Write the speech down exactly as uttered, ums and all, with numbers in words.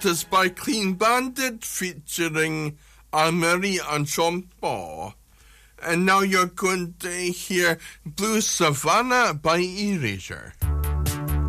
is by Clean Bandit featuring Anne-Marie and Sean Paul. And now you're going to hear Blue Savannah by Erasure.